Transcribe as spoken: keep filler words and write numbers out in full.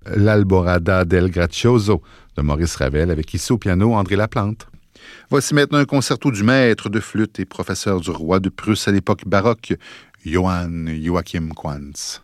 l'Alborada del Gracioso de Maurice Ravel, avec ici au piano André Laplante. Voici maintenant un concerto du maître de flûte et professeur du roi de Prusse à l'époque baroque, Johann Joachim Quantz.